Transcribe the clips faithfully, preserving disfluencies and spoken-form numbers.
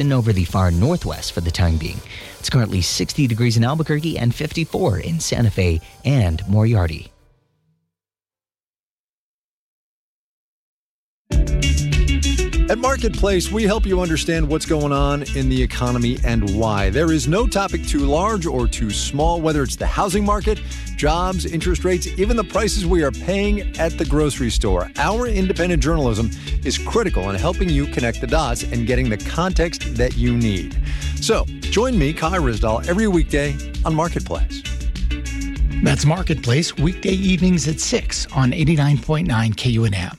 expansion over the far northwest for the time being. It's currently sixty degrees in Albuquerque and fifty-four in Santa Fe and Moriarty. At Marketplace, we help you understand what's going on in the economy and why. There is no topic too large or too small, whether it's the housing market, jobs, interest rates, even the prices we are paying at the grocery store. Our independent journalism is critical in helping you connect the dots and getting the context that you need. So, join me, Kai Ryssdal, every weekday on Marketplace. That's Marketplace, weekday evenings at six on eighty-nine point nine K U N M.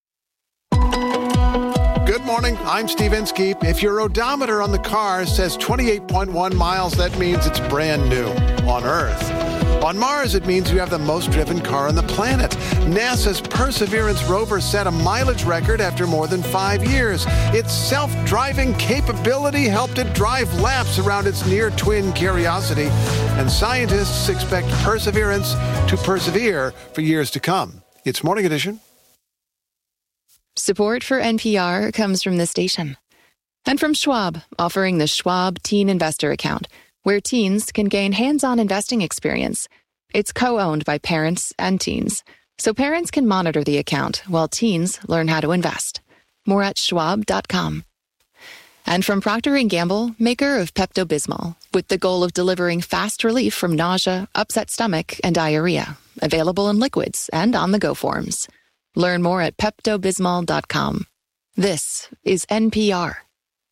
Good morning, I'm Steve Inskeep. If your odometer on the car says twenty-eight point one miles, that means it's brand new on Earth. On Mars, it means you have the most driven car on the planet. NASA's Perseverance rover set a mileage record after more than five years. Its self-driving capability helped it drive laps around its near-twin Curiosity. And scientists expect Perseverance to persevere for years to come. It's Morning Edition. Support for N P R comes from this station. And from Schwab, offering the Schwab Teen Investor Account, where teens can gain hands-on investing experience. It's co-owned by parents and teens, so parents can monitor the account while teens learn how to invest. More at schwab dot com. And from Procter and Gamble, maker of Pepto-Bismol, with the goal of delivering fast relief from nausea, upset stomach, and diarrhea. Available in liquids and on-the-go forms. Learn more at pepto bismol dot com. This is N P R.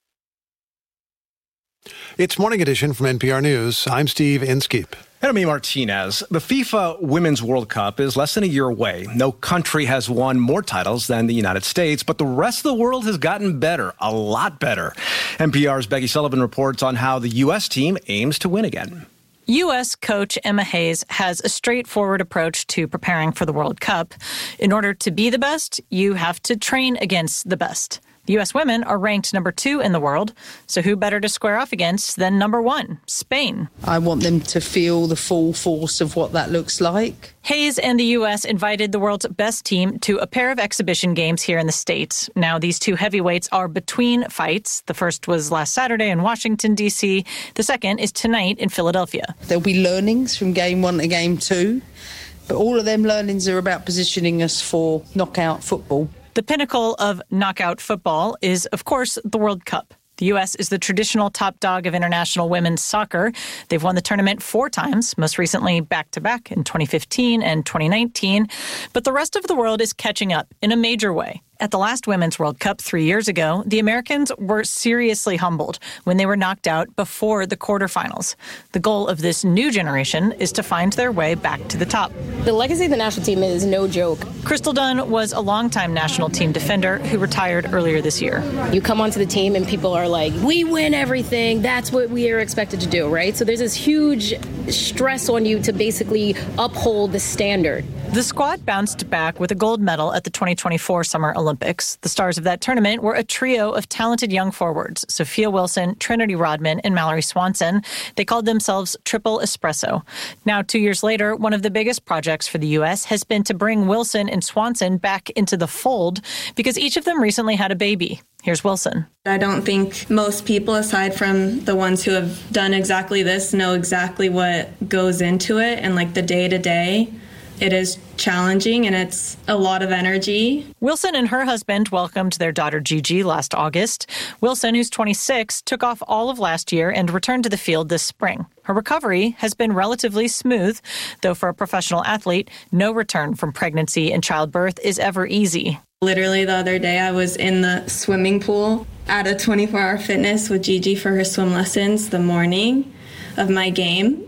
It's Morning Edition from N P R News. I'm Steve Inskeep. And I'm Amy Martinez. The FIFA Women's World Cup is less than a year away. No country has won more titles than the United States, but the rest of the world has gotten better, a lot better. N P R's Becky Sullivan reports on how the U S team aims to win again. U S coach Emma Hayes has a straightforward approach to preparing for the World Cup. In order to be the best, you have to train against the best. The U S women are ranked number two in the world, so who better to square off against than number one, Spain? I want them to feel the full force of what that looks like. Hayes and the U S invited the world's best team to a pair of exhibition games here in the States. Now, these two heavyweights are between fights. The first was last Saturday in Washington, D C. The second is tonight in Philadelphia. There'll be learnings from game one to game two, but all of them learnings are about positioning us for knockout football. The pinnacle of knockout football is, of course, the World Cup. The U S is the traditional top dog of international women's soccer. They've won the tournament four times, most recently back-to-back in twenty fifteen and twenty nineteen. But the rest of the world is catching up in a major way. At the last Women's World Cup three years ago, the Americans were seriously humbled when they were knocked out before the quarterfinals. The goal of this new generation is to find their way back to the top. The legacy of the national team is no joke. Crystal Dunn was a longtime national team defender who retired earlier this year. You come onto the team and people are like, we win everything. That's what we are expected to do, right? So there's this huge stress on you to basically uphold the standard. The squad bounced back with a gold medal at the twenty twenty-four Summer Olympics. The stars of that tournament were a trio of talented young forwards, Sophia Wilson, Trinity Rodman, and Mallory Swanson. They called themselves Triple Espresso. Now, two years later, one of the biggest projects for the U S has been to bring Wilson and Swanson back into the fold because each of them recently had a baby. Here's Wilson. I don't think most people, aside from the ones who have done exactly this, know exactly what goes into it and like the day-to-day. It is challenging and it's a lot of energy. Wilson and her husband welcomed their daughter Gigi last August. Wilson, who's twenty-six, took off all of last year and returned to the field this spring. Her recovery has been relatively smooth, though for a professional athlete, no return from pregnancy and childbirth is ever easy. Literally the other day, I was in the swimming pool at a twenty-four hour fitness with Gigi for her swim lessons the morning of my game.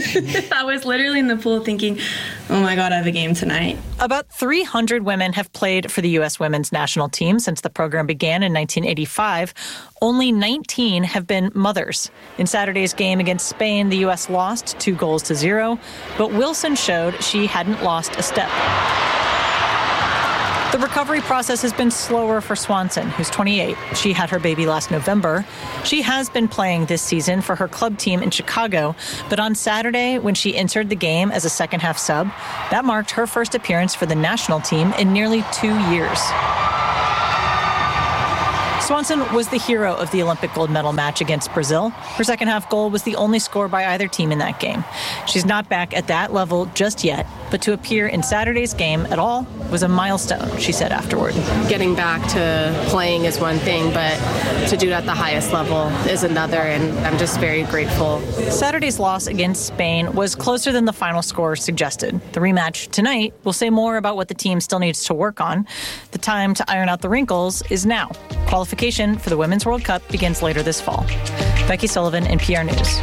I was literally in the pool thinking, oh my God, I have a game tonight. About three hundred women have played for the U S women's national team since the program began in nineteen eighty-five. Only nineteen have been mothers. In Saturday's game against Spain, the U S lost two goals to zero, but Wilson showed she hadn't lost a step. The recovery process has been slower for Swanson, who's twenty-eight. She had her baby last November. She has been playing this season for her club team in Chicago, but on Saturday, when she entered the game as a second-half sub, that marked her first appearance for the national team in nearly two years. Swanson was the hero of the Olympic gold medal match against Brazil. Her second half goal was the only score by either team in that game. She's not back at that level just yet, but to appear in Saturday's game at all was a milestone, she said afterward. Getting back to playing is one thing, but to do it at the highest level is another, and I'm just very grateful. Saturday's loss against Spain was closer than the final score suggested. The rematch tonight will say more about what the team still needs to work on. The time to iron out the wrinkles is now. Qualification for the Women's World Cup begins later this fall. Becky Sullivan, N P R News.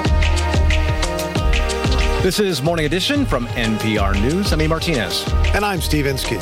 This is Morning Edition from N P R News. I'm E. Martinez. And I'm Steve Inskeep.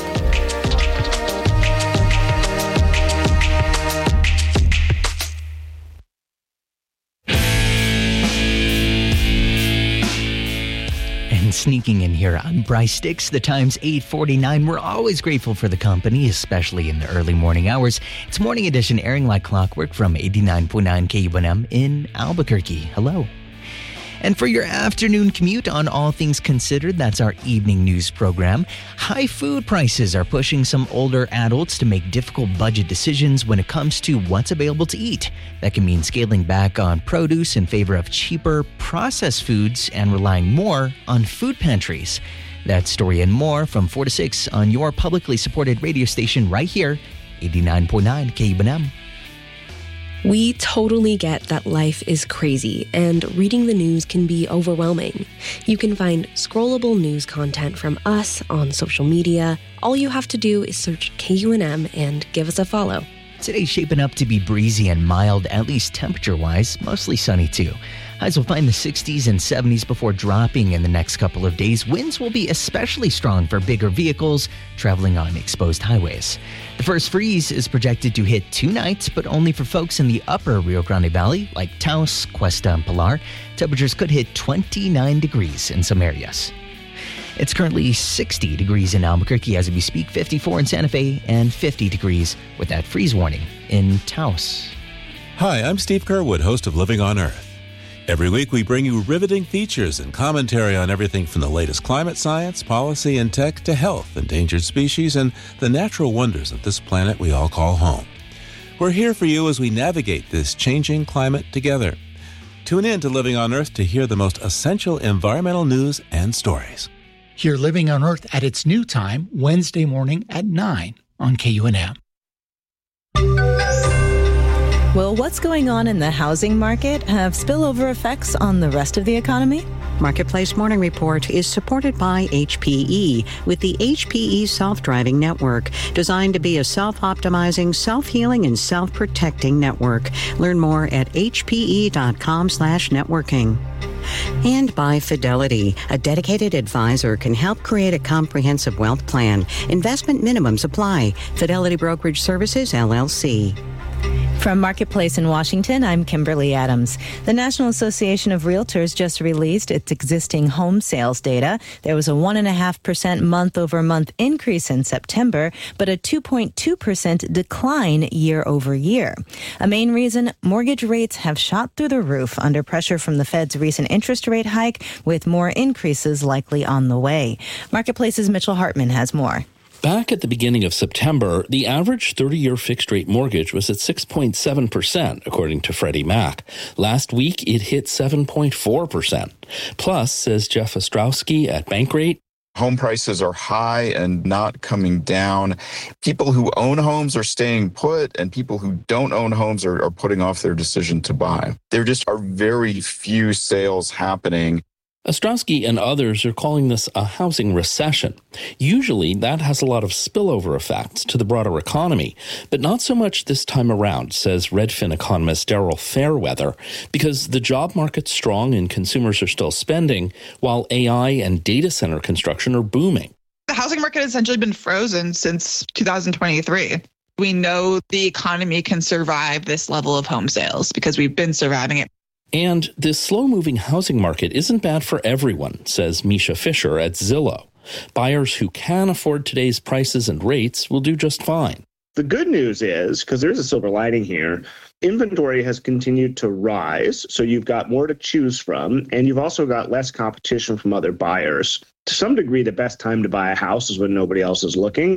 And sneaking in here, I'm Bryce Sticks, the time's eight forty-nine. We're always grateful for the company, especially in the early morning hours. It's Morning Edition airing like clockwork from eighty-nine point nine K U N M in Albuquerque. Hello. And for your afternoon commute on All Things Considered, that's our evening news program. High food prices are pushing some older adults to make difficult budget decisions when it comes to what's available to eat. That can mean scaling back on produce in favor of cheaper processed foods and relying more on food pantries. That story and more from four to six on your publicly supported radio station right here, eighty-nine point nine K U N M. We totally get that life is crazy and reading the news can be overwhelming. You can find scrollable news content from us on social media. All you have to do is search K U N M and give us a follow. Today's shaping up to be breezy and mild, at least temperature-wise, mostly sunny too. Highs will find the sixties and seventies before dropping in the next couple of days. Winds will be especially strong for bigger vehicles traveling on exposed highways. The first freeze is projected to hit two nights, but only for folks in the upper Rio Grande Valley, like Taos, Cuesta, and Pilar. Temperatures could hit twenty-nine degrees in some areas. It's currently sixty degrees in Albuquerque as we speak, fifty-four in Santa Fe, and fifty degrees with that freeze warning in Taos. Hi, I'm Steve Kerwood, host of Living on Earth. Every week we bring you riveting features and commentary on everything from the latest climate science, policy, and tech to health, endangered species, and the natural wonders of this planet we all call home. We're here for you as we navigate this changing climate together. Tune in to Living on Earth to hear the most essential environmental news and stories. Hear Living on Earth at its new time, Wednesday morning at nine on K U N M. Will what's going on in the housing market have spillover effects on the rest of the economy? Marketplace Morning Report is supported by H P E with the H P E Self-Driving Network, designed to be a self-optimizing, self-healing, and self-protecting network. Learn more at hpe.com slash networking. And by Fidelity, a dedicated advisor can help create a comprehensive wealth plan. Investment minimums apply. Fidelity Brokerage Services, L L C. From Marketplace in Washington, I'm Kimberly Adams. The National Association of Realtors just released its existing home sales data. There was a one point five percent month-over-month increase in September, but a two point two percent decline year-over-year. A main reason, mortgage rates have shot through the roof under pressure from the Fed's recent interest rate hike, with more increases likely on the way. Marketplace's Mitchell Hartman has more. Back at the beginning of September, the average thirty-year fixed-rate mortgage was at six point seven percent, according to Freddie Mac. Last week, it hit seven point four percent. Plus, says Jeff Ostrowski at Bankrate, home prices are high and not coming down. People who own homes are staying put, and people who don't own homes are, are putting off their decision to buy. There just are very few sales happening. Ostrowski and others are calling this a housing recession. Usually, that has a lot of spillover effects to the broader economy, but not so much this time around, says Redfin economist Daryl Fairweather, because the job market's strong and consumers are still spending, while A I and data center construction are booming. The housing market has essentially been frozen since two thousand twenty-three. We know the economy can survive this level of home sales because we've been surviving it. And this slow-moving housing market isn't bad for everyone, says Misha Fisher at Zillow. Buyers who can afford today's prices and rates will do just fine. The good news is, because there's a silver lining here, inventory has continued to rise, so you've got more to choose from, and you've also got less competition from other buyers. To some degree, the best time to buy a house is when nobody else is looking.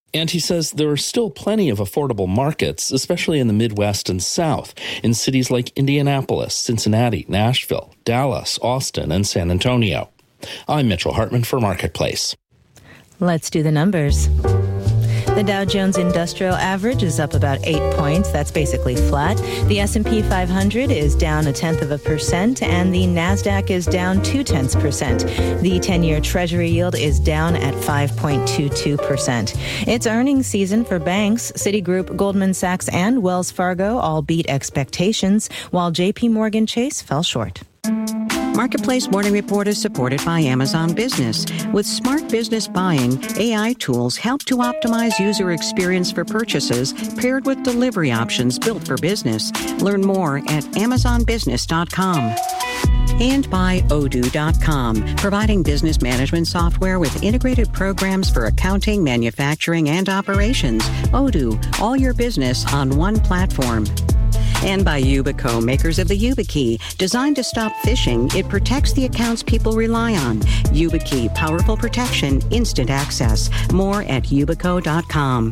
And he says there are still plenty of affordable markets, especially in the Midwest and South, in cities like Indianapolis, Cincinnati, Nashville, Dallas, Austin, and San Antonio. I'm Mitchell Hartman for Marketplace. Let's do the numbers. The Dow Jones Industrial Average is up about eight points. That's basically flat. The S and P five hundred is down a tenth of a percent, and the NASDAQ is down two-tenths percent. The ten-year Treasury yield is down at five point two two percent. It's earnings season for banks. Citigroup, Goldman Sachs, and Wells Fargo all beat expectations, while J P Morgan Chase fell short. Marketplace Morning Report is supported by Amazon Business. With smart business buying, A I tools help to optimize user experience for purchases paired with delivery options built for business. Learn more at amazon business dot com. And by Odoo dot com, providing business management software with integrated programs for accounting, manufacturing, and operations. Odoo, all your business on one platform. And by Yubico, makers of the YubiKey. Designed to stop phishing, it protects the accounts people rely on. YubiKey, powerful protection, instant access. More at yubico dot com.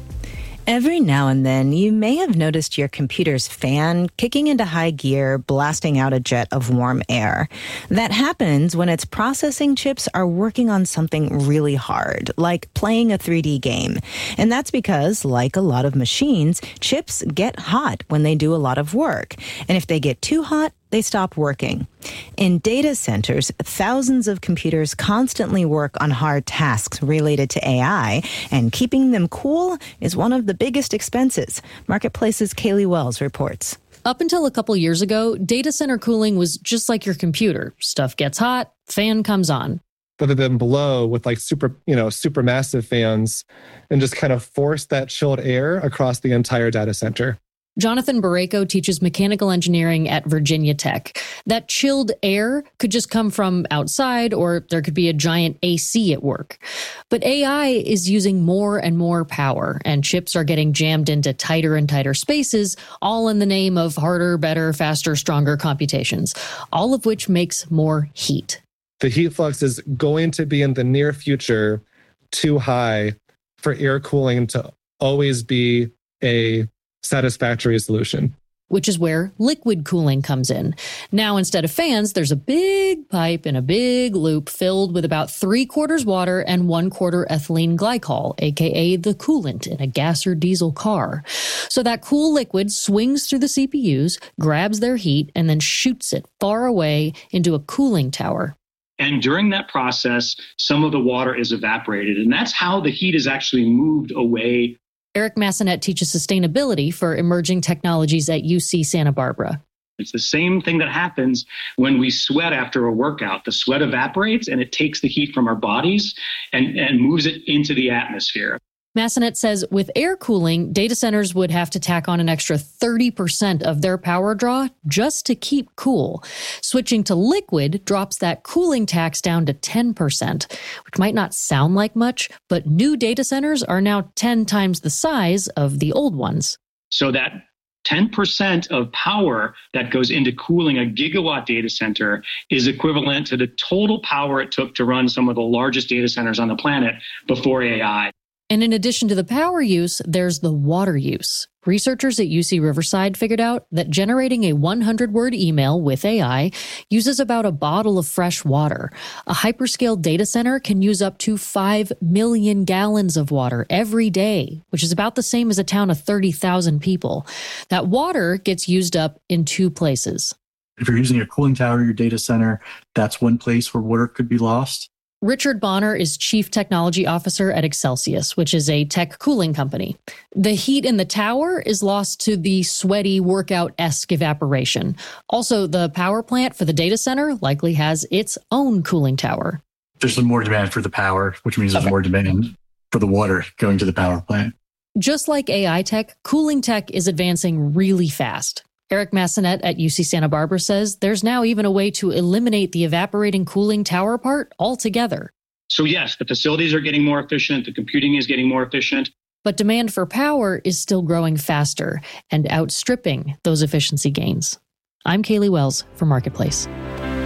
Every now and then, you may have noticed your computer's fan kicking into high gear, blasting out a jet of warm air. That happens when its processing chips are working on something really hard, like playing a three D game. And that's because, like a lot of machines, chips get hot when they do a lot of work. And if they get too hot, they stop working. In data centers, thousands of computers constantly work on hard tasks related to A I, and keeping them cool is one of the biggest expenses. Marketplace's Kaylee Wells reports. Up until a couple years ago, data center cooling was just like your computer. Stuff gets hot, fan comes on. Rather than blow with like super, you know, super massive fans and just kind of force that chilled air across the entire data center. Jonathan Barreco teaches mechanical engineering at Virginia Tech. That chilled air could just come from outside, or there could be a giant A C at work. But A I is using more and more power, and chips are getting jammed into tighter and tighter spaces, all in the name of harder, better, faster, stronger computations, all of which makes more heat. The heat flux is going to be in the near future too high for air cooling to always be a satisfactory solution. Which is where liquid cooling comes in. Now, instead of fans, there's a big pipe in a big loop filled with about three quarters water and one quarter ethylene glycol, aka the coolant in a gas or diesel car. So that cool liquid swings through the C P Us, grabs their heat, and then shoots it far away into a cooling tower. And during that process, some of the water is evaporated, and that's how the heat is actually moved away. Eric Massenet teaches sustainability for emerging technologies at U C Santa Barbara. It's the same thing that happens when we sweat after a workout. The sweat evaporates and it takes the heat from our bodies and, and moves it into the atmosphere. Massenet says with air cooling, data centers would have to tack on an extra thirty percent of their power draw just to keep cool. Switching to liquid drops that cooling tax down to ten percent, which might not sound like much, but new data centers are now ten times the size of the old ones. So that ten percent of power that goes into cooling a gigawatt data center is equivalent to the total power it took to run some of the largest data centers on the planet before A I. And in addition to the power use, there's the water use. Researchers at U C Riverside figured out that generating a hundred word email with A I uses about a bottle of fresh water. A hyperscale data center can use up to five million gallons of water every day, which is about the same as a town of thirty thousand people. That water gets used up in two places. If you're using a cooling tower in your data center, that's one place where water could be lost. Richard Bonner is Chief Technology Officer at Excelsius, which is a tech cooling company. The heat in the tower is lost to the sweaty workout-esque evaporation. Also, the power plant for the data center likely has its own cooling tower. There's more demand for the power, which means there's okay. more demand for the water going to the power plant. Just like A I tech, cooling tech is advancing really fast. Eric Massenet at U C Santa Barbara says there's now even a way to eliminate the evaporating cooling tower part altogether. So yes, the facilities are getting more efficient, the computing is getting more efficient. But demand for power is still growing faster and outstripping those efficiency gains. I'm Kaylee Wells for Marketplace.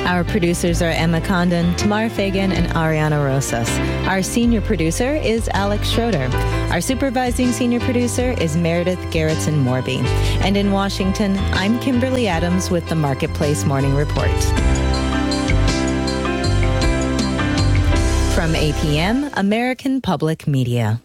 Our producers are Emma Condon, Tamar Fagan, and Ariana Rosas. Our senior producer is Alex Schroeder. Our supervising senior producer is Meredith Garrettson Morby. And in Washington, I'm Kimberly Adams with the Marketplace Morning Report. From A P M, American Public Media.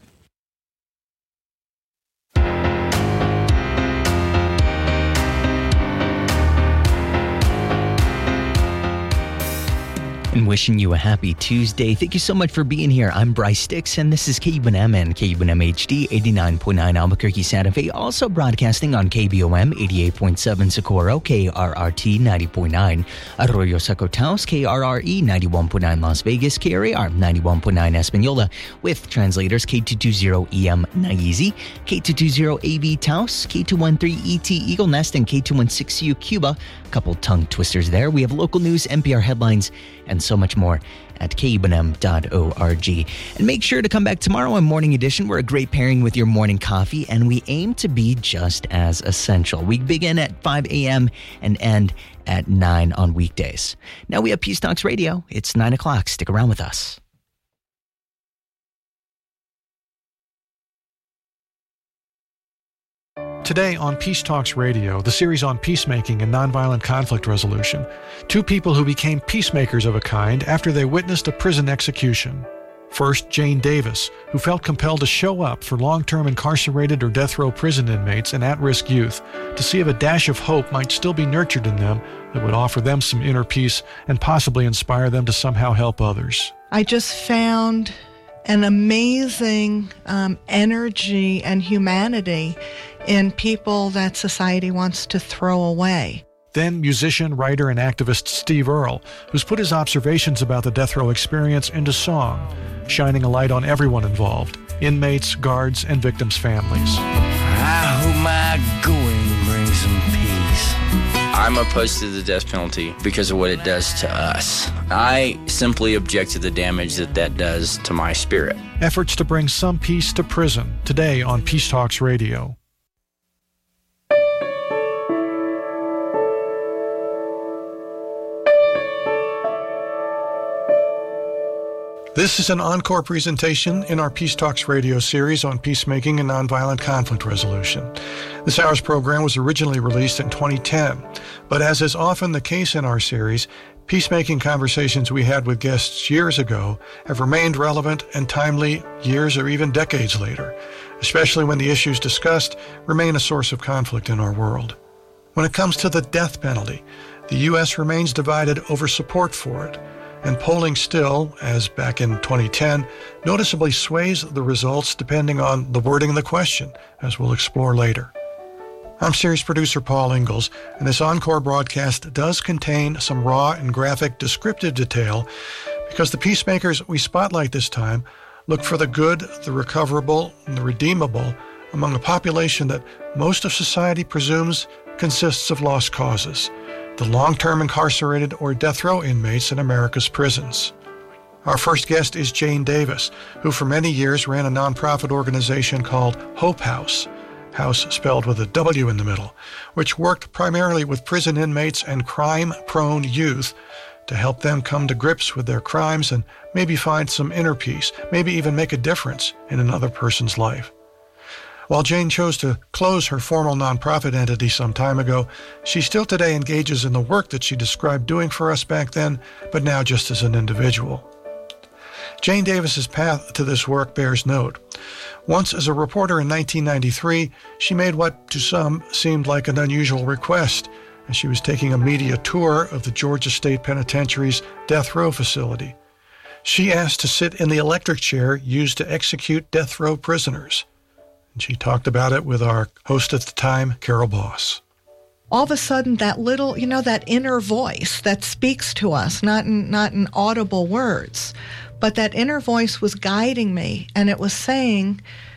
And wishing you a happy Tuesday. Thank you so much for being here. I'm Bryce Sticks, and this is K U N M and K U N M H D eighty-nine point nine Albuquerque, Santa Fe. Also broadcasting on K B O M eighty-eight point seven Socorro, K R R T ninety point nine Arroyo Seco Taos, K R R E ninety-one point nine Las Vegas, K R A R ninety-one point nine Espanola, with translators K two twenty E M Naizi, K two twenty A V Taos, K two thirteen E T Eagle Nest, and K two sixteen U Cuba. A couple tongue twisters there. We have local news, N P R headlines, and so much more at K U N M dot org. And make sure to come back tomorrow on Morning Edition. We're a great pairing with your morning coffee, and we aim to be just as essential. We begin at five a.m. and end at nine on weekdays. Now we have Peace Talks Radio. It's nine o'clock. Stick around with us. Today on Peace Talks Radio, the series on peacemaking and nonviolent conflict resolution, two people who became peacemakers of a kind after they witnessed a prison execution. First, Jane Davis, who felt compelled to show up for long-term incarcerated or death row prison inmates and at-risk youth to see if a dash of hope might still be nurtured in them that would offer them some inner peace and possibly inspire them to somehow help others. I just found an amazing um, energy and humanity in people that society wants to throw away. Then musician, writer, and activist Steve Earle, who's put his observations about the death row experience into song, shining a light on everyone involved, inmates, guards, and victims' families. I hope my going brings some peace. I'm opposed to the death penalty because of what it does to us. I simply object to the damage that that does to my spirit. Efforts to bring some peace to prison, today on Peace Talks Radio. This is an encore presentation in our Peace Talks Radio series on peacemaking and nonviolent conflict resolution. This hour's program was originally released in twenty ten, but as is often the case in our series, peacemaking conversations we had with guests years ago have remained relevant and timely years or even decades later, especially when the issues discussed remain a source of conflict in our world. When it comes to the death penalty, the U S remains divided over support for it. And polling still, as back in twenty ten, noticeably sways the results depending on the wording of the question, as we'll explore later. I'm series producer Paul Ingalls, and this encore broadcast does contain some raw and graphic descriptive detail because the peacemakers we spotlight this time look for the good, the recoverable, and the redeemable among a population that most of society presumes consists of lost causes, the long-term incarcerated or death row inmates in America's prisons. Our first guest is Jane Davis, who for many years ran a nonprofit organization called Hope House, house spelled with a W in the middle, which worked primarily with prison inmates and crime-prone youth to help them come to grips with their crimes and maybe find some inner peace, maybe even make a difference in another person's life. While Jane chose to close her formal nonprofit entity some time ago, she still today engages in the work that she described doing for us back then, but now just as an individual. Jane Davis's path to this work bears note. Once as a reporter in nineteen ninety-three, she made what to some seemed like an unusual request, as she was taking a media tour of the Georgia State Penitentiary's death row facility. She asked to sit in the electric chair used to execute death row prisoners. And she talked about it with our host at the time, Carol Boss. All of a sudden, that little, you know, that inner voice that speaks to us, not in, not in audible words, but that inner voice was guiding me, and it was saying,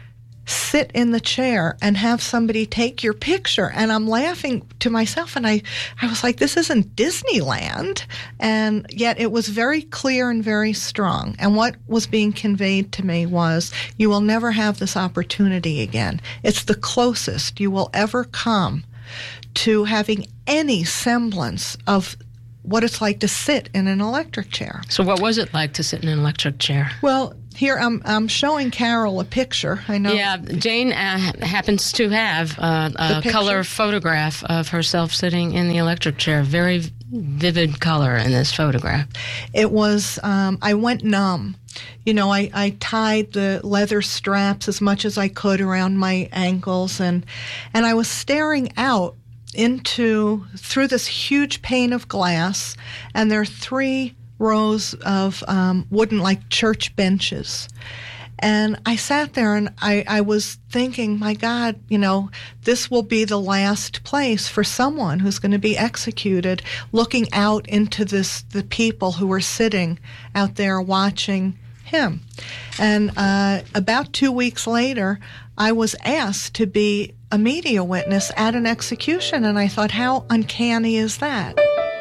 sit in the chair and have somebody take your picture. And I'm laughing to myself, and I, I was like, this isn't Disneyland. And yet it was very clear and very strong. And what was being conveyed to me was, you will never have this opportunity again. It's the closest you will ever come to having any semblance of what it's like to sit in an electric chair. So what was it like to sit in an electric chair? Well, here I'm I'm showing Carol a picture. I know. Yeah, Jane uh, happens to have uh, a color photograph of herself sitting in the electric chair. Very vivid color in this photograph. It was, um, I went numb. You know, I, I tied the leather straps as much as I could around my ankles, and and I was staring out into, through this huge pane of glass, and there are three rows of um, wooden, like church benches. And I sat there and I, I was thinking, my God, you know, this will be the last place for someone who's going to be executed, looking out into this, the people who were sitting out there watching him. And uh, about two weeks later, I was asked to be a media witness at an execution, and I thought, how uncanny is that?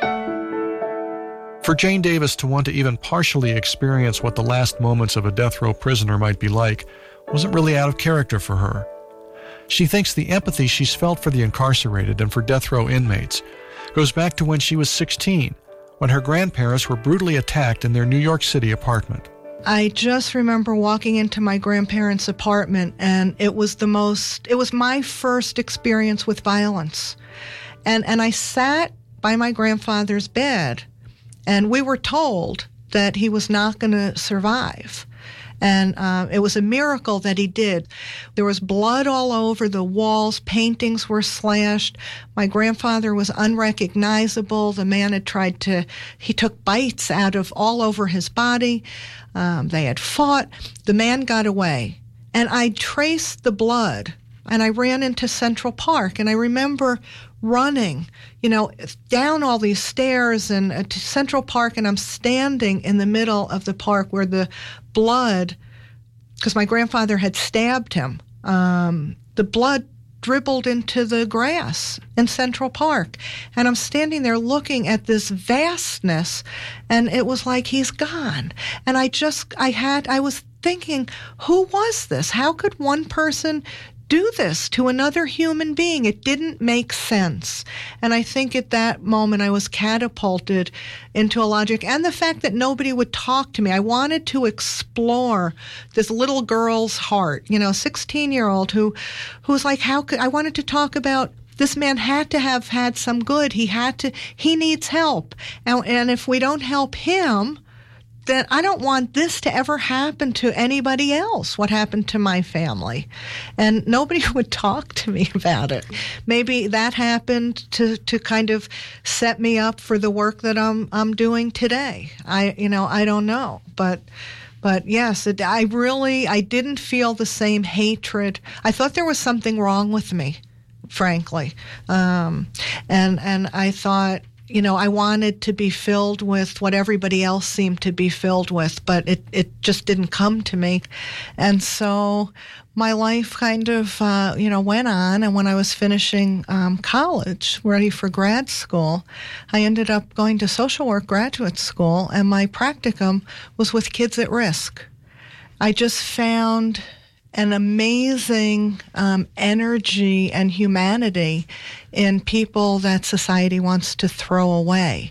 For Jane Davis to want to even partially experience what the last moments of a death row prisoner might be like wasn't really out of character for her. She thinks the empathy she's felt for the incarcerated and for death row inmates goes back to when she was sixteen, when her grandparents were brutally attacked in their New York City apartment. I just remember walking into my grandparents' apartment, and it was the most, it was my first experience with violence. And, and I sat by my grandfather's bed, and we were told that he was not going to survive. And uh, it was a miracle that he did. There was blood all over the walls. Paintings were slashed. My grandfather was unrecognizable. The man had tried to, he took bites out of all over his body. Um, they had fought. The man got away. And I traced the blood, and I ran into Central Park. And I remember running, you know, down all these stairs and uh, to Central Park, and I'm standing in the middle of the park where the blood, because my grandfather had stabbed him, um, the blood dribbled into the grass in Central Park. And I'm standing there looking at this vastness, and it was like he's gone. And I just, I had, I was thinking, who was this? How could one person do this to another human being? It didn't make sense. And I think at that moment I was catapulted into a logic, and the fact that nobody would talk to me. I wanted to explore this little girl's heart, you know, sixteen-year-old who, who was like, how could, I wanted to talk about this man had to have had some good. He had to, he needs help. And, and if we don't help him, then I don't want this to ever happen to anybody else, what happened to my family. And nobody would talk to me about it. Maybe that happened to, to kind of set me up for the work that I'm I'm doing today. I you know, I don't know. But but yes, it, I really, I didn't feel the same hatred. I thought there was something wrong with me, frankly. Um, and and I thought, you know, I wanted to be filled with what everybody else seemed to be filled with, but it, it just didn't come to me. And so my life kind of, uh, you know, went on. And when I was finishing um, college, ready for grad school, I ended up going to social work graduate school, and my practicum was with kids at risk. I just found an amazing um, energy and humanity in people that society wants to throw away.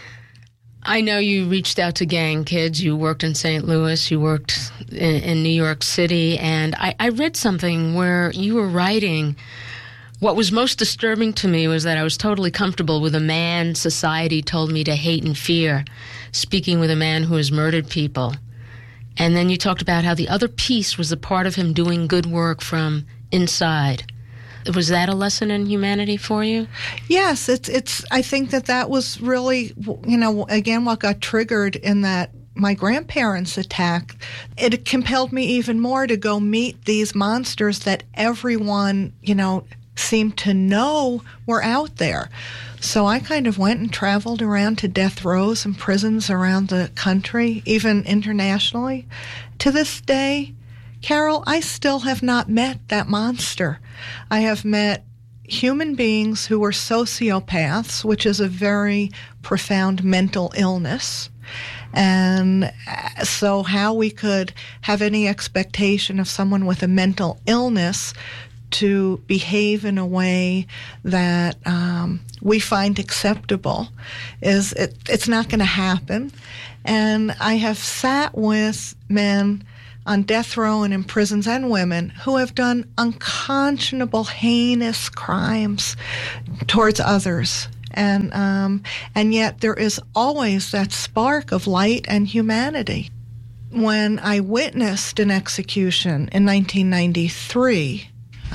I know you reached out to gang kids. You worked in Saint Louis. You worked in, in New York City. And I, I read something where you were writing, what was most disturbing to me was that I was totally comfortable with a man society told me to hate and fear, speaking with a man who has murdered people. And then you talked about how the other piece was a part of him doing good work from inside. Was that a lesson in humanity for you? Yes, it's. It's. I think that that was really, you know, again, what got triggered in that my grandparents' attack. It compelled me even more to go meet these monsters that everyone, you know, seemed to know were out there. So I kind of went and traveled around to death rows and prisons around the country, even internationally. To this day, Carol, I still have not met that monster. I have met human beings who were sociopaths, which is a very profound mental illness. And so how we could have any expectation of someone with a mental illness to behave in a way that um, we find acceptable is it, it's not going to happen. And I have sat with men on death row and in prisons and women who have done unconscionable, heinous crimes towards others. And um, and yet there is always that spark of light and humanity. When I witnessed an execution in nineteen ninety-three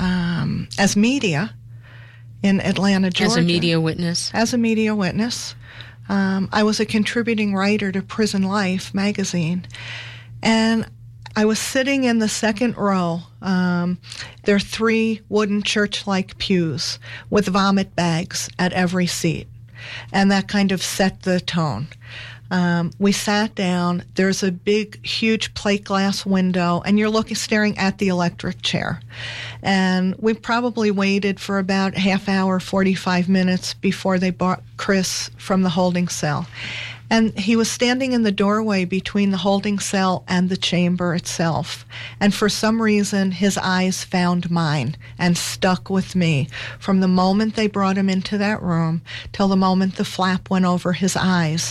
um, as media in Atlanta, Georgia. As a media witness? As a media witness. Um, I was a contributing writer to Prison Life magazine. And I was sitting in the second row. Um, there are three wooden church-like pews with vomit bags at every seat. And that kind of set the tone. Um, we sat down. There's a big, huge plate glass window, and you're looking, staring at the electric chair. And we probably waited for about a half hour, forty-five minutes before they brought Chris from the holding cell. And he was standing in the doorway between the holding cell and the chamber itself. And for some reason, his eyes found mine and stuck with me from the moment they brought him into that room till the moment the flap went over his eyes.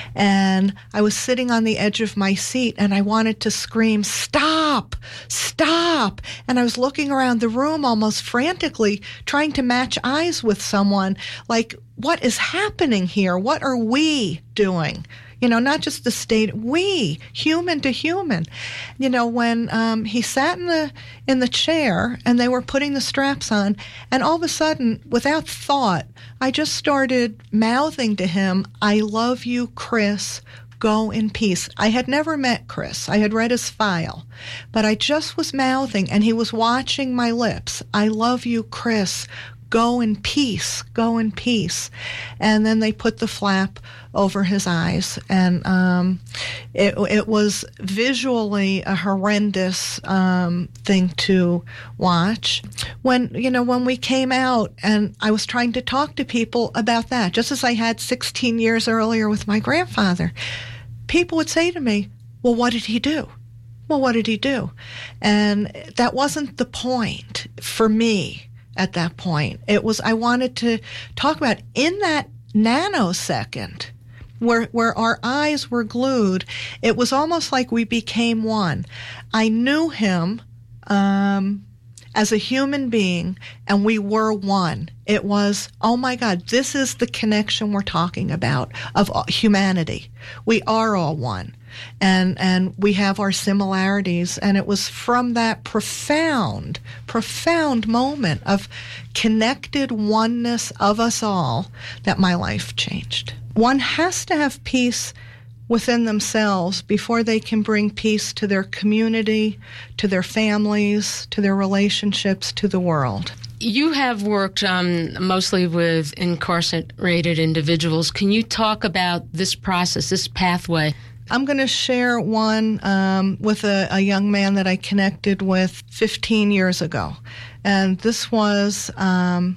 And I was sitting on the edge of my seat, and I wanted to scream, "Stop! Stop!" And I was looking around the room almost frantically, trying to match eyes with someone, like, what is happening here? What are we doing? You know, not just the state, we, human to human. You know, when um, he sat in the in the chair and they were putting the straps on, and all of a sudden, without thought, I just started mouthing to him, "I love you, Chris. Go in peace." I had never met Chris. I had read his file. But I just was mouthing, and he was watching my lips. "I love you, Chris. Go in peace, go in peace." And then they put the flap over his eyes. And um, it, it was visually a horrendous um, thing to watch. When, you know, when we came out, and I was trying to talk to people about that, just as I had sixteen years earlier with my grandfather, people would say to me, "Well, what did he do? Well, what did he do?" And that wasn't the point for me. At that point, it was, I wanted to talk about in that nanosecond where where our eyes were glued, it was almost like we became one. I knew him um, as a human being, and we were one. It was, oh my God, this is the connection we're talking about of humanity. We are all one. And and we have our similarities, and it was from that profound, profound moment of connected oneness of us all that my life changed. One has to have peace within themselves before they can bring peace to their community, to their families, to their relationships, to the world. You have worked um, mostly with incarcerated individuals. Can you talk about this process, this pathway? I'm going to share one um, with a, a young man that I connected with fifteen years ago. And this was um,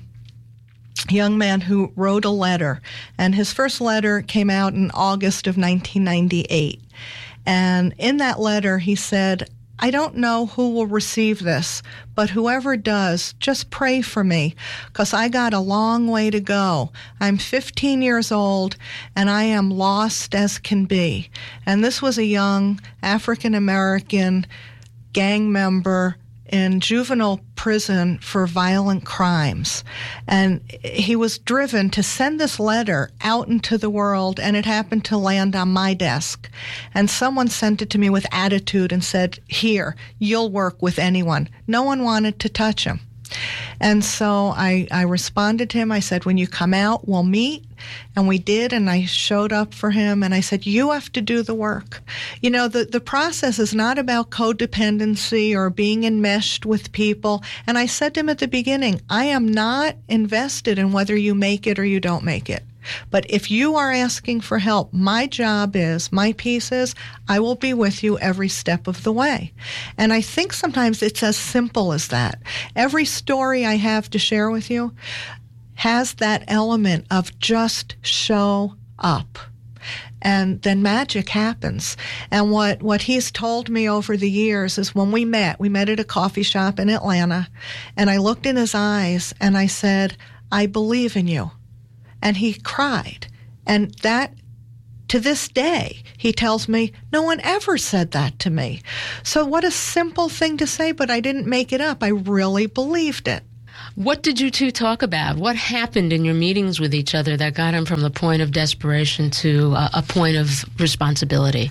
a young man who wrote a letter. And his first letter came out in August of nineteen ninety-eight. And in that letter, he said, "I don't know who will receive this, but whoever does, just pray for me, because I got a long way to go. I'm fifteen years old, and I am lost as can be." And this was a young African-American gang member in juvenile prison for violent crimes. And he was driven to send this letter out into the world, and it happened to land on my desk. And someone sent it to me with attitude and said, "Here, you'll work with anyone." No one wanted to touch him. And so I, I responded to him. I said, "When you come out, we'll meet." And we did, and I showed up for him, and I said, "You have to do the work." You know, the, the process is not about codependency or being enmeshed with people. And I said to him at the beginning, I am not invested in whether you make it or you don't make it. But if you are asking for help, my job is, my piece is, I will be with you every step of the way. And I think sometimes it's as simple as that. Every story I have to share with you has that element of just show up. and then magic happens. And what, what he's told me over the years is when we met, we met at a coffee shop in Atlanta, and I looked in his eyes and I said, I believe in you. And he cried. And that, to this day, he tells me, no one ever said that to me. So what a simple thing to say, but I didn't make it up. I really believed it. What did you two talk about? What happened in your meetings with each other that got him from the point of desperation to a, a point of responsibility?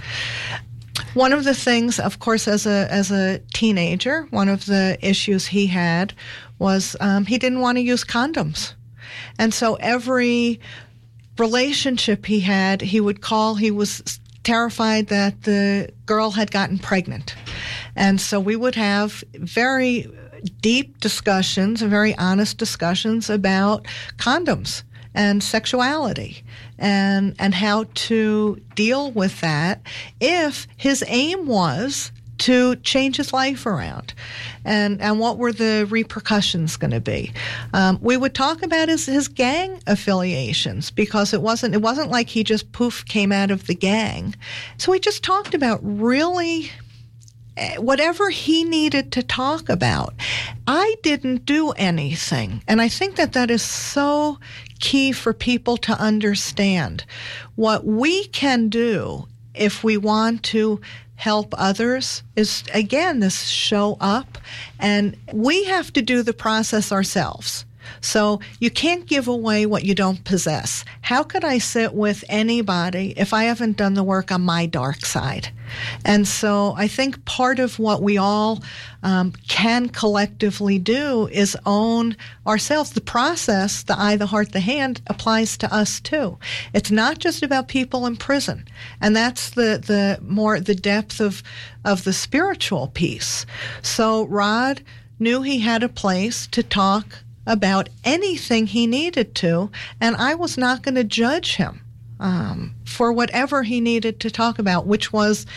One of the things, of course, as a as a teenager, one of the issues he had was um, he didn't want to use condoms. And so every relationship he had, he would call, he was terrified that the girl had gotten pregnant. And so we would have very deep discussions, very honest discussions about condoms and sexuality and and how to deal with that if his aim was to change his life around, and and what were the repercussions going to be. Um, we would talk about his, his gang affiliations, because it wasn't it wasn't like he just poof came out of the gang. So we just talked about really whatever he needed to talk about. I didn't do anything, and I think that that is so key for people to understand. What we can do if we want to help others is, again, this show up, and we have to do the process ourselves. So you can't give away what you don't possess. How could I sit with anybody if I haven't done the work on my dark side? And so I think part of what we all um, can collectively do is own ourselves. The process, the eye, the heart, the hand, applies to us too. It's not just about people in prison. And that's the, the more the depth of, of the spiritual piece. So Rod knew he had a place to talk about anything he needed to, and I was not going to judge him um, for whatever he needed to talk about, which was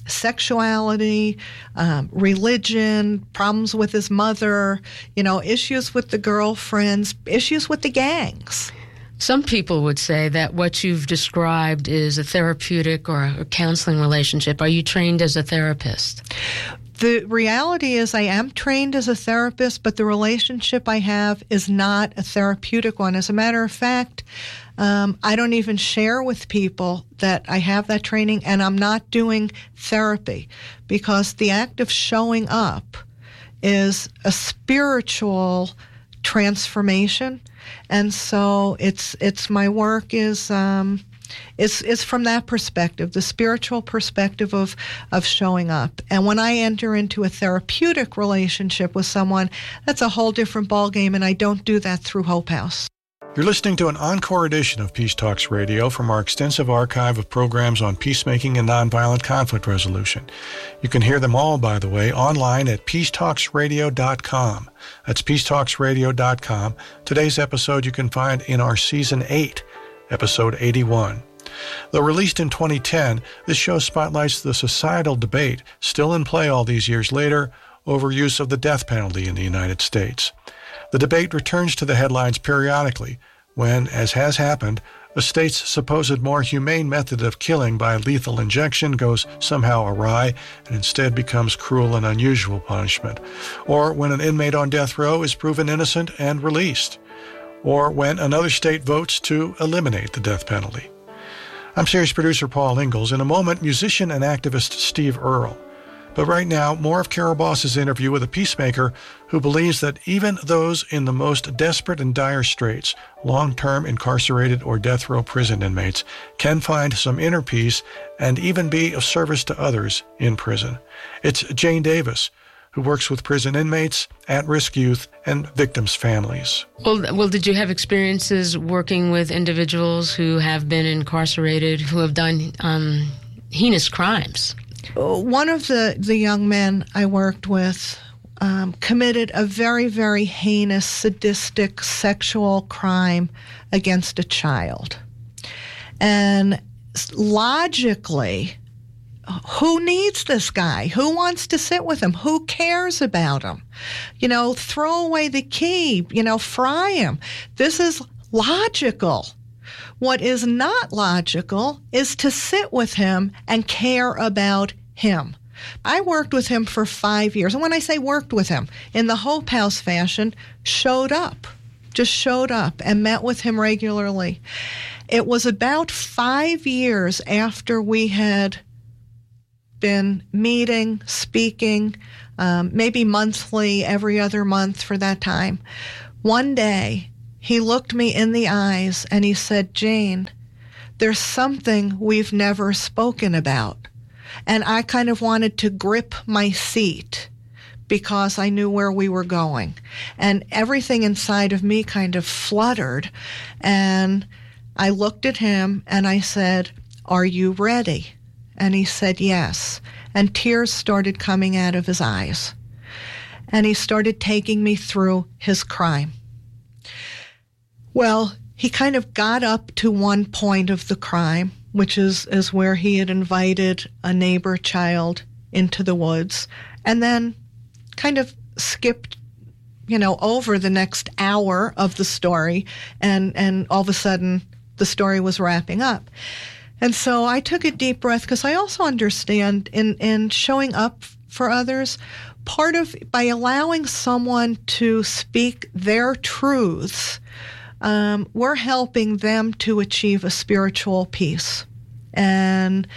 sexuality, um, religion, problems with his mother, you know, issues with the girlfriends, issues with the gangs. Some people would say that what you've described is a therapeutic or a counseling relationship. Are you trained as a therapist? The reality is I am trained as a therapist, but the relationship I have is not a therapeutic one. As a matter of fact, um, I don't even share with people that I have that training, and I'm not doing therapy, because the act of showing up is a spiritual transformation. And so it's it's my work is um, is is from that perspective, the spiritual perspective of of showing up. And when I enter into a therapeutic relationship with someone, that's a whole different ballgame, and I don't do that through Hope House. You're listening to an encore edition of Peace Talks Radio from our extensive archive of programs on peacemaking and nonviolent conflict resolution. You can hear them all, by the way, online at peace talks radio dot com. That's peace talks radio dot com. Today's episode you can find in our Season eight, Episode eighty-one. Though released in twenty ten, this show spotlights the societal debate, still in play all these years later, over use of the death penalty in the United States. The debate returns to the headlines periodically when, as has happened, a state's supposed more humane method of killing by lethal injection goes somehow awry and instead becomes cruel and unusual punishment, or when an inmate on death row is proven innocent and released, or when another state votes to eliminate the death penalty. I'm series producer Paul Ingalls. In a moment, musician and activist Steve Earle. But right now, more of Carol Boss's interview with a peacemaker who believes that even those in the most desperate and dire straits, long-term incarcerated or death row prison inmates, can find some inner peace and even be of service to others in prison. It's Jane Davis, who works with prison inmates, at-risk youth, and victims' families. Well, well, did you have experiences working with individuals who have been incarcerated, who have done um, heinous crimes? One of the, the young men I worked with um, committed a very, very heinous, sadistic sexual crime against a child. And logically, who needs this guy? Who wants to sit with him? Who cares about him? You know, throw away the key, you know, fry him. This is logical. What is not logical is to sit with him and care about him. I worked with him for five years. And when I say worked with him, in the Hope House fashion, showed up, just showed up and met with him regularly. It was about five years after we had been meeting, speaking, um, maybe monthly, every other month for that time. One day, he looked me in the eyes and he said, Jane, there's something we've never spoken about. And I kind of wanted to grip my seat because I knew where we were going. And everything inside of me kind of fluttered. And I looked at him and I said, are you ready? And he said, yes. And tears started coming out of his eyes. And he started taking me through his crime. Well, he kind of got up to one point of the crime, which is, is where he had invited a neighbor child into the woods, and then kind of skipped, you know, over the next hour of the story, and, and all of a sudden the story was wrapping up. And so I took a deep breath because I also understand in, in showing up for others, part of, by allowing someone to speak their truths, Um, we're helping them to achieve a spiritual peace. And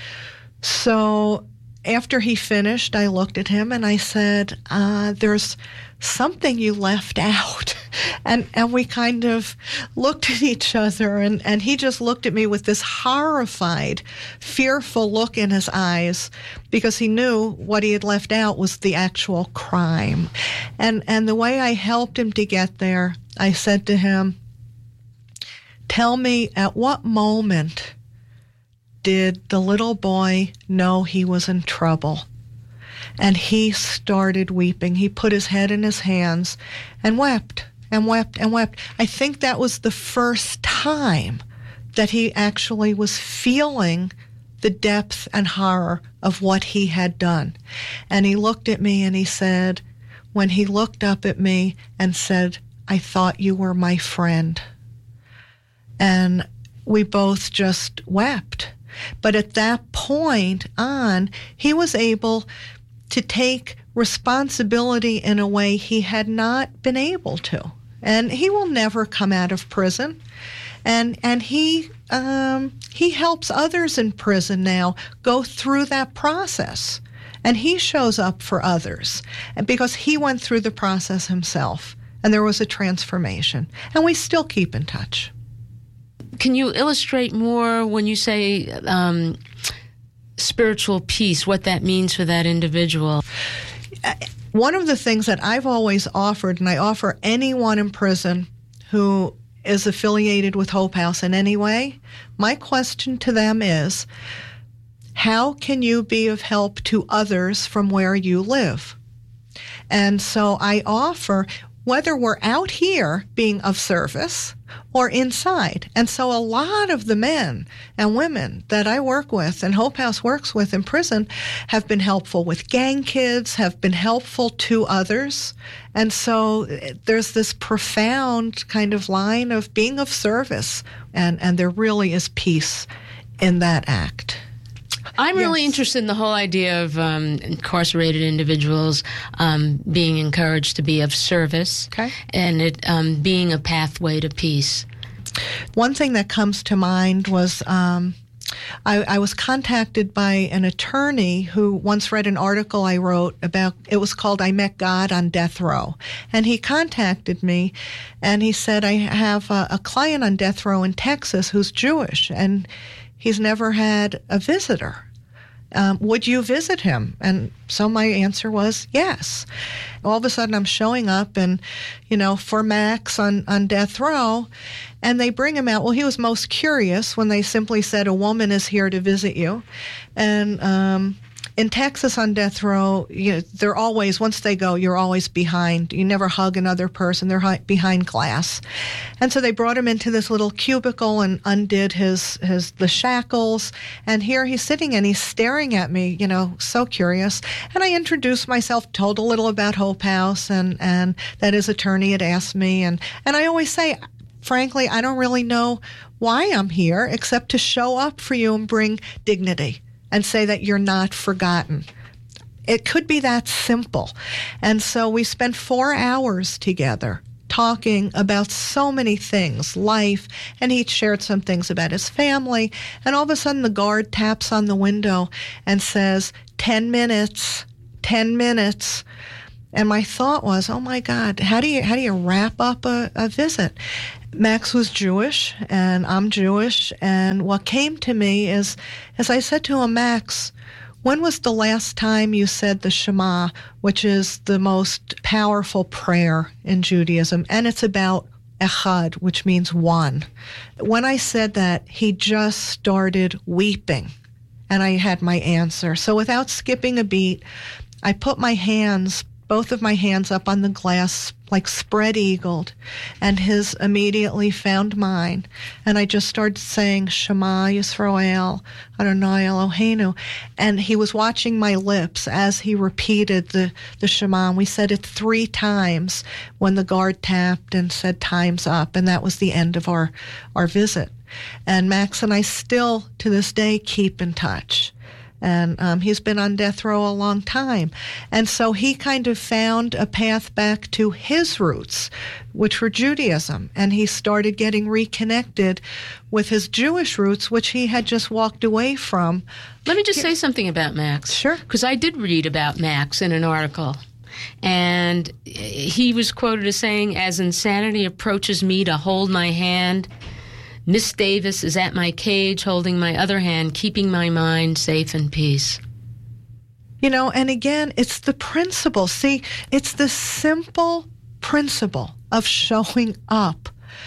so after he finished, I looked at him and I said, uh, there's something you left out. And and we kind of looked at each other, and, and he just looked at me with this horrified, fearful look in his eyes, because he knew what he had left out was the actual crime. And and the way I helped him to get there, I said to him, tell me, at what moment did the little boy know he was in trouble? And he started weeping. He put his head in his hands and wept and wept and wept. I think that was the first time that he actually was feeling the depth and horror of what he had done. And he looked at me and he said, when he looked up at me and said, I thought you were my friend. And we both just wept. But at that point on, he was able to take responsibility in a way he had not been able to. And he will never come out of prison. And and he um, he helps others in prison now go through that process. And he shows up for others because he went through the process himself. And there was a transformation. And we still keep in touch. Can you illustrate more when you say um, spiritual peace, what that means for that individual? One of the things that I've always offered, and I offer anyone in prison who is affiliated with Hope House in any way, my question to them is, how can you be of help to others from where you live? And so I offer, whether we're out here being of service or inside. And so a lot of the men and women that I work with and Hope House works with in prison have been helpful with gang kids, have been helpful to others. And so there's this profound kind of line of being of service, and, and there really is peace in that act. I'm yes. really interested in the whole idea of um, incarcerated individuals um, being encouraged to be of service, okay. and it um, being a pathway to peace. One thing that comes to mind was um, I, I was contacted by an attorney who once read an article I wrote about, it was called I Met God on Death Row. And he contacted me and he said, I have a, a client on death row in Texas who's Jewish, and he's never had a visitor. Um, would you visit him? And so my answer was yes. All of a sudden I'm showing up and, you know, for Max on, on death row, and they bring him out. Well, he was most curious when they simply said, a woman is here to visit you. And um, in Texas on death row, you know, they're always, once they go, you're always behind. You never hug another person. They're hi- behind glass. And so they brought him into this little cubicle and undid his, his the shackles. And here he's sitting and he's staring at me, you know, so curious. And I introduced myself, told a little about Hope House, and, and that his attorney had asked me. And, and I always say, frankly, I don't really know why I'm here except to show up for you and bring dignity and say that you're not forgotten. It could be that simple. And so we spent four hours together talking about so many things, life, and he shared some things about his family. And all of a sudden the guard taps on the window and says, ten minutes, ten minutes. And my thought was, oh my God, how do you how do you wrap up a, a visit? Max was Jewish, and I'm Jewish, and what came to me is, as I said to him, Max, when was the last time you said the Shema, which is the most powerful prayer in Judaism, and it's about echad, which means one. When I said that, he just started weeping, and I had my answer. So without skipping a beat, I put my hands both of my hands up on the glass, like spread-eagled, and his immediately found mine. And I just started saying, Shema Yisrael, Adonai Eloheinu. And he was watching my lips as he repeated the, the Shema. And we said it three times when the guard tapped and said, time's up. And that was the end of our, our visit. And Max and I still, to this day, keep in touch. And um, he's been on death row a long time. And so he kind of found a path back to his roots, which were Judaism. And he started getting reconnected with his Jewish roots, which he had just walked away from. Let me just say something about Max. Sure. Because I did read about Max in an article. And he was quoted as saying, as insanity approaches me to hold my hand, Miss Davis is at my cage, holding my other hand, keeping my mind safe in peace. You know, and again, it's the principle. See, it's the simple principle of showing up.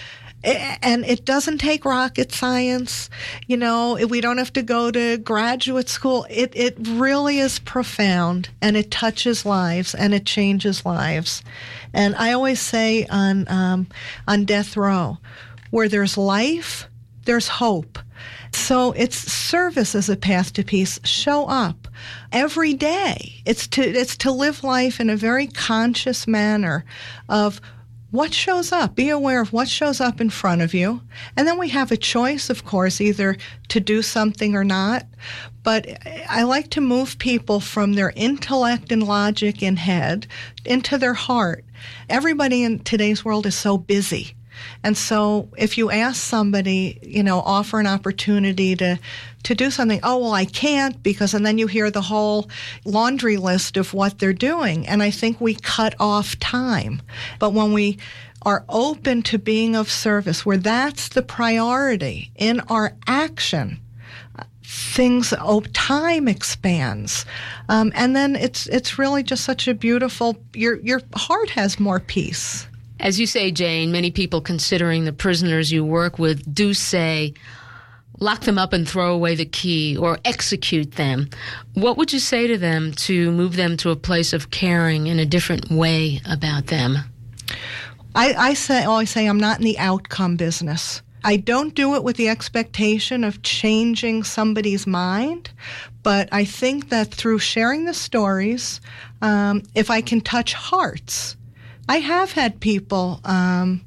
And it doesn't take rocket science. You know, we don't have to go to graduate school. It it really is profound, and it touches lives, and it changes lives. And I always say on um, on death row, where there's life, there's hope. So it's service as a path to peace. Show up every day. It's to it's to live life in a very conscious manner of what shows up. Be aware of what shows up in front of you. And then we have a choice, of course, either to do something or not. But I like to move people from their intellect and logic and head into their heart. Everybody in today's world is so busy. And so if you ask somebody, you know, offer an opportunity to, to do something, oh, well, I can't because, and then you hear the whole laundry list of what they're doing. And I think we cut off time. But when we are open to being of service, where that's the priority in our action, things, oh, time expands. Um, and then it's it's really just such a beautiful, your your heart has more peace. As you say, Jane, many people considering the prisoners you work with do say, lock them up and throw away the key or execute them. What would you say to them to move them to a place of caring in a different way about them? I, I say, always say I'm not in the outcome business. I don't do it with the expectation of changing somebody's mind, but I think that through sharing the stories, um, if I can touch hearts, I have had people um,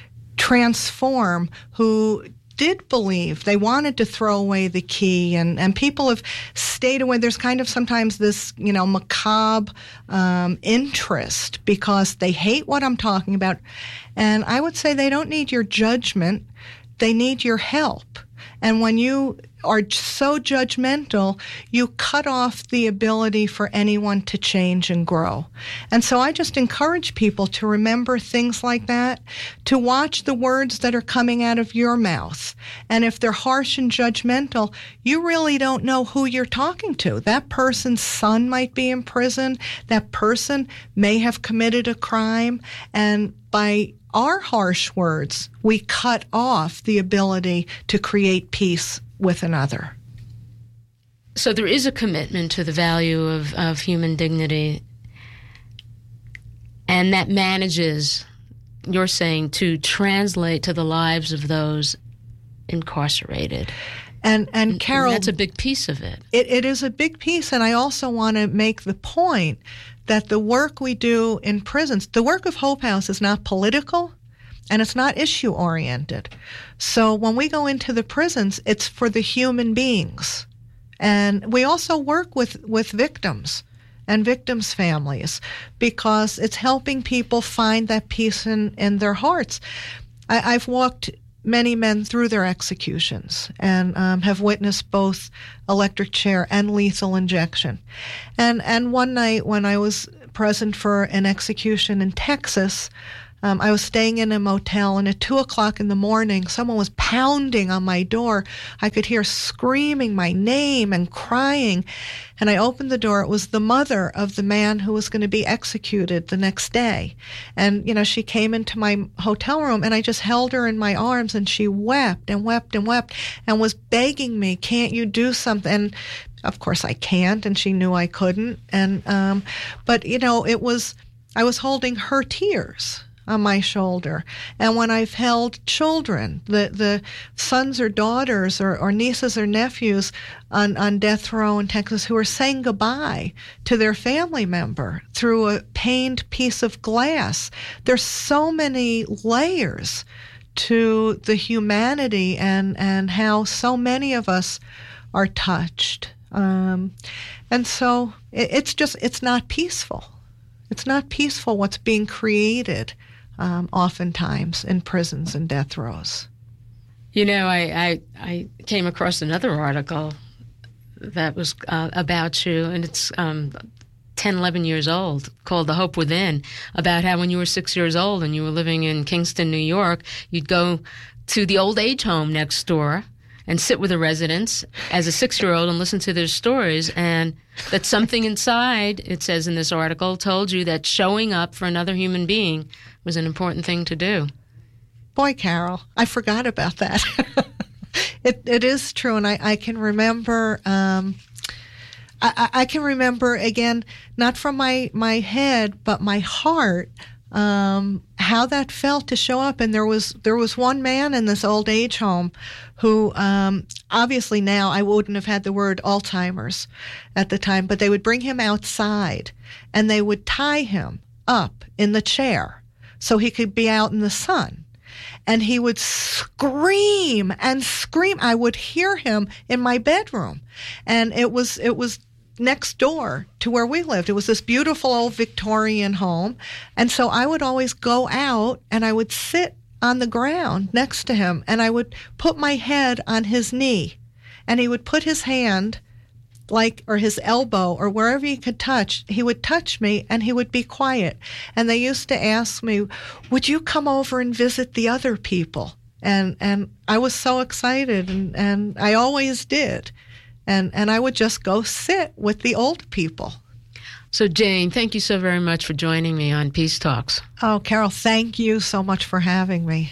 transform who did believe they wanted to throw away the key, and, and people have stayed away. There's kind of sometimes this, you know, macabre um, interest because they hate what I'm talking about. And I would say they don't need your judgment. They need your help. And when you are so judgmental, you cut off the ability for anyone to change and grow. And so I just encourage people to remember things like that, to watch the words that are coming out of your mouth. And if they're harsh and judgmental, you really don't know who you're talking to. That person's son might be in prison. That person may have committed a crime. And by our harsh words, we cut off the ability to create peace with another. So there is a commitment to the value of, of human dignity, and that manages, you're saying, to translate to the lives of those incarcerated. And and Carol, and that's a big piece of it. It, it is a big piece, and I also want to make the point that the work we do in prisons, the work of Hope House is not political. and it's not issue oriented. So when we go into the prisons, it's for the human beings. And we also work with, with victims and victims' families, because it's helping people find that peace in, in their hearts. I, I've walked many men through their executions and um, have witnessed both electric chair and lethal injection. And and one night when I was present for an execution in Texas, Um, I was staying in a motel, and at two o'clock in the morning, someone was pounding on my door. I could hear screaming my name and crying. And I opened the door. It was the mother of the man who was going to be executed the next day. And, you know, she came into my hotel room, and I just held her in my arms, and she wept and wept and wept and was begging me, can't you do something? And of course I can't, and she knew I couldn't. And, um, but, you know, it was, I was holding her tears on my shoulder. And when I've held children, the the sons or daughters or, or nieces or nephews on, on death row in Texas who are saying goodbye to their family member through a pained piece of glass, there's so many layers to the humanity and, and how so many of us are touched. Um, and so it, it's just, it's not peaceful. It's not peaceful what's being created Um, oftentimes in prisons and death rows. You know, I, I, I came across another article that was uh, about you, and it's um, ten, eleven years old, called The Hope Within, about how when you were six years old and you were living in Kingston, New York, you'd go to the old age home next door and sit with the residents as a six-year-old and listen to their stories, and that something inside, it says in this article, told you that showing up for another human being was an important thing to do. Boy, Carol, I forgot about that. it It is true, and I, I can remember... Um, I, I can remember, again, not from my, my head, but my heart, um, how that felt to show up. And there was there was one man in this old age home who, um, obviously now I wouldn't have had the word Alzheimer's at the time, but they would bring him outside and they would tie him up in the chair so he could be out in the sun. And he would scream and scream. I would hear him in my bedroom. And it was it was next door to where we lived. It was this beautiful old Victorian home. And so I would always go out and I would sit on the ground next to him and I would put my head on his knee. And he would put his hand, like, or his elbow, or wherever he could touch, he would touch me and he would be quiet. And they used to ask me, would you come over and visit the other people? And and I was so excited, and, and I always did. And and I would just go sit with the old people. So, Jane, thank you so very much for joining me on Peace Talks. Oh, Carol, thank you so much for having me.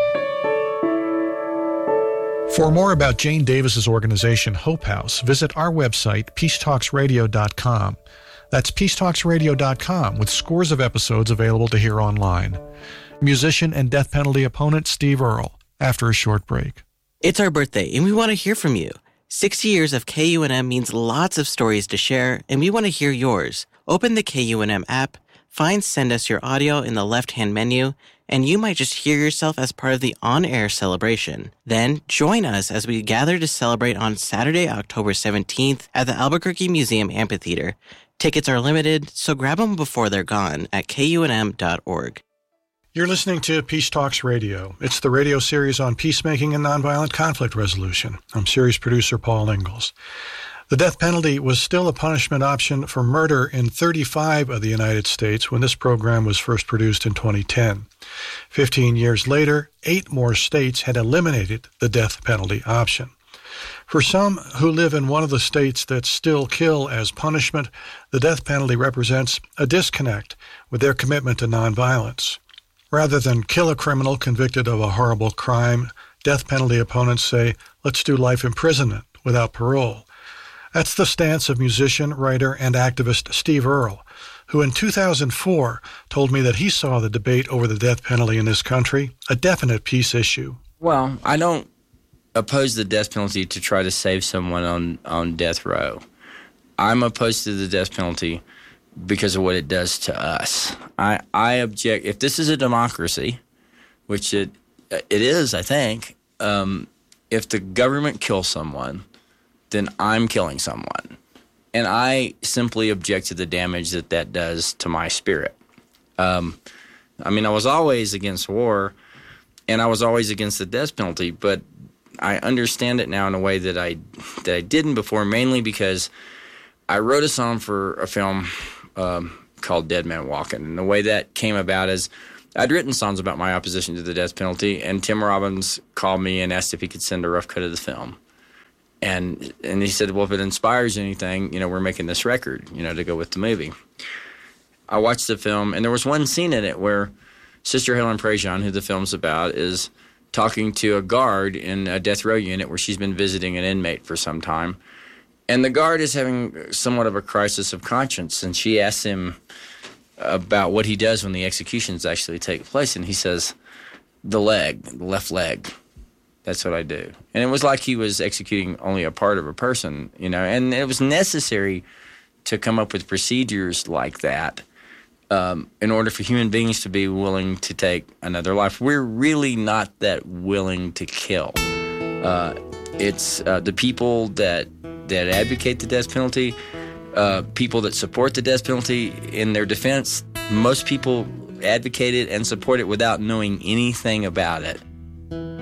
For more about Jane Davis's organization, Hope House, visit our website, peace talks radio dot com. That's peace talks radio dot com, with scores of episodes available to hear online. Musician and death penalty opponent Steve Earle, after a short break. It's our birthday, and we want to hear from you. sixty years of K U N M means lots of stories to share, and we want to hear yours. Open the K U N M app, find Send Us Your Audio in the left-hand menu, and you might just hear yourself as part of the on-air celebration. Then join us as we gather to celebrate on Saturday, October seventeenth at the Albuquerque Museum Amphitheater. Tickets are limited, so grab them before they're gone at K U N M dot org. You're listening to Peace Talks Radio. It's the radio series on peacemaking and nonviolent conflict resolution. I'm series producer Paul Ingalls. The death penalty was still a punishment option for murder in thirty-five of the United States when this program was first produced in twenty ten. Fifteen years later, eight more states had eliminated the death penalty option. For some who live in one of the states that still kill as punishment, the death penalty represents a disconnect with their commitment to nonviolence. Rather than kill a criminal convicted of a horrible crime, death penalty opponents say, let's do life imprisonment without parole. That's the stance of musician, writer, and activist Steve Earle, who in two thousand four told me that he saw the debate over the death penalty in this country a definite peace issue. Well, I don't oppose the death penalty to try to save someone on, on death row. I'm opposed to the death penalty because of what it does to us. I, I object. If this is a democracy, which it it is, I think. Um, if the government kills someone, then I'm killing someone. And I simply object to the damage that that does to my spirit. Um, I mean, I was always against war, and I was always against the death penalty, but I understand it now in a way that I that I didn't before, mainly because I wrote a song for a film um, called Dead Man Walking. And the way that came about is I'd written songs about my opposition to the death penalty, and Tim Robbins called me and asked if he could send a rough cut of the film. And and he said, well, if it inspires anything, you know, we're making this record, you know, to go with the movie. I watched the film, and there was one scene in it where Sister Helen Prejean, who the film's about, is talking to a guard in a death row unit where she's been visiting an inmate for some time. And the guard is having somewhat of a crisis of conscience, and she asks him about what he does when the executions actually take place. And he says, the leg, the left leg. That's what I do. And it was like he was executing only a part of a person, you know, and it was necessary to come up with procedures like that um, in order for human beings to be willing to take another life. We're really not that willing to kill. Uh, it's uh, the people that that advocate the death penalty, uh, people that support the death penalty in their defense. Most people advocate it and support it without knowing anything about it.